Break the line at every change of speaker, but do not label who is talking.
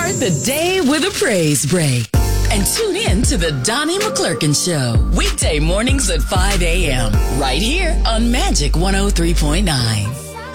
Start the day with a praise break. And tune in to the Donnie McClurkin Show. Weekday mornings at 5 a.m. Right here on Magic 103.9.